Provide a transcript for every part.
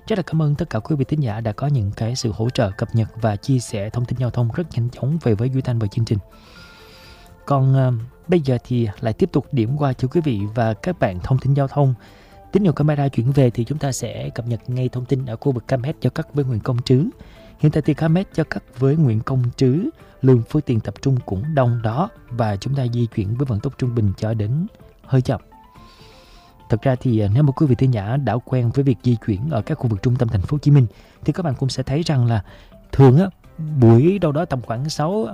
Rất là cảm ơn tất cả quý vị thính giả đã có những cái sự hỗ trợ cập nhật và chia sẻ thông tin giao thông rất nhanh chóng về với Duy Thanh và chương trình. Còn bây giờ thì lại tiếp tục điểm qua cho quý vị và các bạn thông tin giao thông. Tín hiệu camera chuyển về thì chúng ta sẽ cập nhật ngay thông tin ở khu vực Cam Hết Giao Cắt với Nguyễn Công Trứ. Hiện tại thì Cam Hết Giao Cắt với Nguyễn Công Trứ, lượng phương tiện tập trung cũng đông đó và chúng ta di chuyển với vận tốc trung bình cho đến hơi chậm. Thật ra thì nếu mà quý vị thính giả đã quen với việc di chuyển ở các khu vực trung tâm thành phố Hồ Chí Minh thì các bạn cũng sẽ thấy rằng là thường á, buổi đâu đó tầm khoảng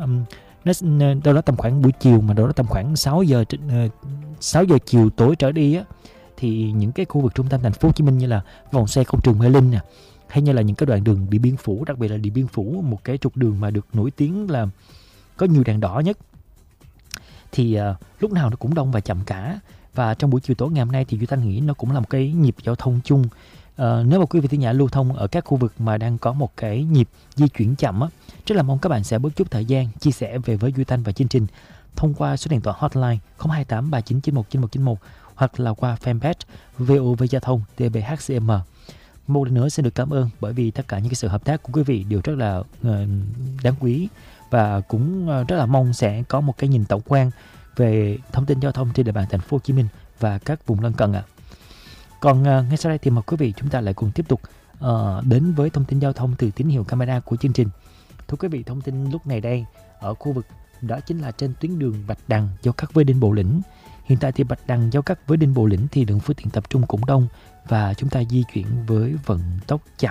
6 buổi chiều, mà đâu đó tầm khoảng 6 giờ chiều tối trở đi á, thì những cái khu vực trung tâm thành phố Hồ Chí Minh như là vòng xoay Công Trường Mê Linh nè, hay như là những cái đoạn đường Điện Biên Phủ, đặc biệt là Điện Biên Phủ, một cái trục đường mà được nổi tiếng là có nhiều đèn đỏ nhất, thì lúc nào nó cũng đông và chậm cả. Và trong buổi chiều tối ngày hôm nay thì Duy Thanh nghĩ nó cũng là một cái nhịp giao thông chung. Nếu mà quý vị thính giả lưu thông ở các khu vực mà đang có một cái nhịp di chuyển chậm á, rất là mong các bạn sẽ bớt chút thời gian chia sẻ về với Duy Thanh và chương trình thông qua số điện thoại hotline 028 3991 9191 hoặc là qua fanpage VOV Giao thông TBHCM. Một lần nữa xin được cảm ơn bởi vì tất cả những cái sự hợp tác của quý vị đều rất là đáng quý, và cũng rất là mong sẽ có một cái nhìn tổng quan về thông tin giao thông trên địa bàn thành phố Hồ Chí Minh và các vùng lân cận ạ. Còn ngay sau đây thì mời quý vị chúng ta lại cùng tiếp tục đến với thông tin giao thông từ tín hiệu camera của chương trình. Thưa quý vị, thông tin lúc này đây ở khu vực đó chính là trên tuyến đường Bạch Đằng giao cắt với Đinh Bộ Lĩnh. Hiện tại thì Bạch Đằng giao cắt với Đinh Bộ Lĩnh thì lượng phương tiện tập trung cũng đông và chúng ta di chuyển với vận tốc chậm.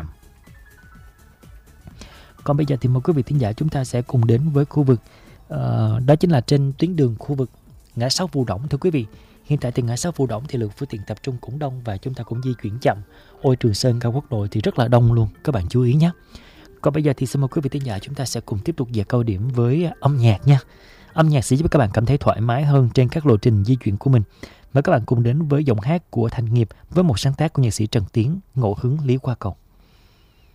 Còn bây giờ thì mời quý vị thính giả chúng ta sẽ cùng đến với khu vực đó chính là trên tuyến đường khu vực ngã sáu Phù Đổng. Thưa quý vị, hiện tại thì ngã sáu Phù Đổng thì lượng phương tiện tập trung cũng đông và chúng ta cũng di chuyển chậm. Ôi Trường Sơn Cao Quốc Đội thì rất là đông luôn, các bạn chú ý nhé. Còn bây giờ thì xin mời quý vị thính giả chúng ta sẽ cùng tiếp tục về cao điểm với âm nhạc nha. Âm nhạc sẽ giúp các bạn cảm thấy thoải mái hơn trên các lộ trình di chuyển của mình. Mời các bạn cùng đến với giọng hát của Thành Nghiệp với một sáng tác của nhạc sĩ Trần Tiến, Ngẫu Hứng Lý Qua Cầu.